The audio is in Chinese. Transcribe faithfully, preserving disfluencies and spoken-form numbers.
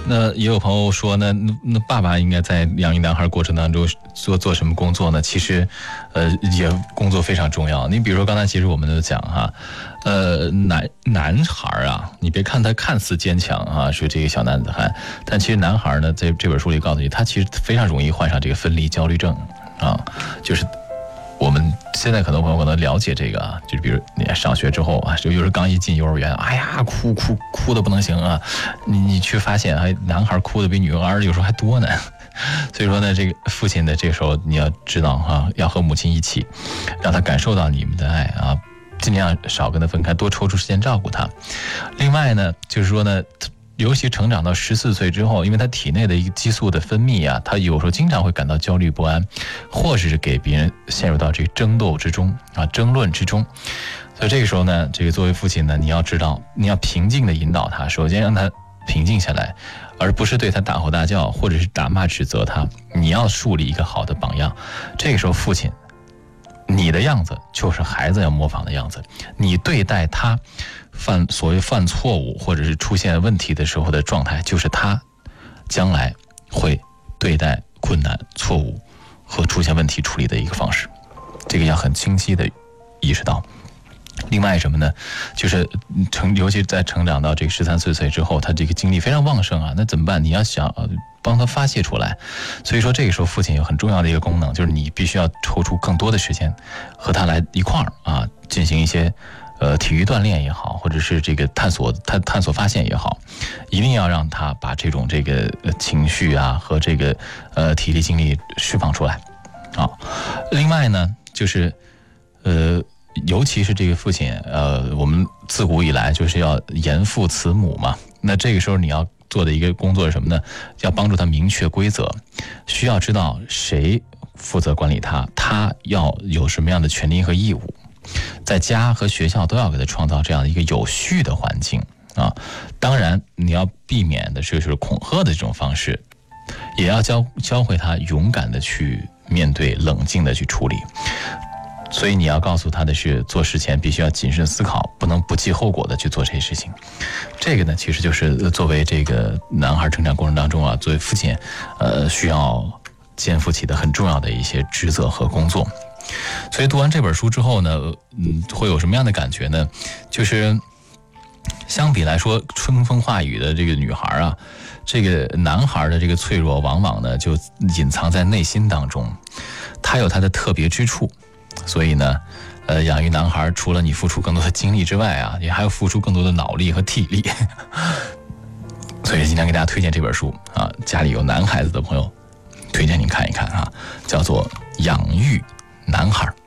那也有朋友说呢，那那爸爸应该在养育男孩过程当中做做什么工作呢？其实，呃，也工作非常重要。你比如说刚才其实我们都讲哈，呃，男男孩啊，你别看他看似坚强啊，是这个小男子汉，但其实男孩呢，在这本书里告诉你，他其实非常容易患上这个分离焦虑症啊，就是。我们现在很多朋友可能了解这个啊，就比如你上学之后啊，就有时候刚一进幼儿园，哎呀，哭哭哭的不能行啊，你你去发现，还男孩哭的比女孩有时候还多呢。所以说呢，这个父亲的这时候你要知道啊，要和母亲一起，让他感受到你们的爱啊，尽量少跟他分开，多抽出时间照顾他。另外呢，就是说呢。尤其成长到十四岁之后，因为他体内的一个激素的分泌啊，他有时候经常会感到焦虑不安，或者是给别人陷入到这个争斗之中啊，争论之中。所以这个时候呢，这个作为父亲呢，你要知道，你要平静的引导他，首先让他平静下来，而不是对他大吼大叫，或者是打骂指责他。你要树立一个好的榜样。这个时候，父亲，你的样子就是孩子要模仿的样子，你对待他。犯所谓犯错误或者是出现问题的时候的状态，就是他将来会对待困难、错误和出现问题处理的一个方式，这个要很清晰的意识到。另外什么呢？就是成，尤其在成长到这个十三四岁之后，他这个精力非常旺盛啊，那怎么办？你要想帮他发泄出来。所以说这个时候父亲有很重要的一个功能，就是你必须要抽出更多的时间和他来一块儿啊，进行一些。呃，体育锻炼也好，或者是这个探索探探索发现也好，一定要让他把这种这个情绪啊和这个呃体力精力释放出来啊。另外呢，就是呃，尤其是这个父亲，呃，我们自古以来就是要严父慈母嘛。那这个时候你要做的一个工作是什么呢？要帮助他明确规则，需要知道谁负责管理他，他要有什么样的权利和义务。在家和学校都要给他创造这样的一个有序的环境啊，当然你要避免的就是恐吓的这种方式，也要教教会他勇敢的去面对，冷静的去处理。所以你要告诉他的是，做事前必须要谨慎思考，不能不计后果的去做这些事情。这个呢，其实就是作为这个男孩成长过程当中啊，作为父亲，呃，需要肩负起的很重要的一些职责和工作。所以读完这本书之后呢，嗯，会有什么样的感觉呢？就是相比来说，春风化雨的这个女孩啊，这个男孩的这个脆弱，往往呢就隐藏在内心当中，他有他的特别之处。所以呢，呃，养育男孩除了你付出更多的精力之外啊，你还要付出更多的脑力和体力。所以今天给大家推荐这本书啊，家里有男孩子的朋友，推荐您看一看啊，叫做《养育男孩》。